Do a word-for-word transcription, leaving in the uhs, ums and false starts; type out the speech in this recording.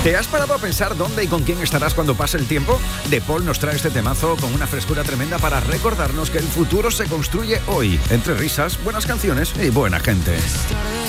¿Te has parado a pensar dónde y con quién estarás cuando pase el tiempo? De Paul nos trae este temazo con una frescura tremenda para recordarnos que el futuro se construye hoy, entre risas, buenas canciones y buena gente.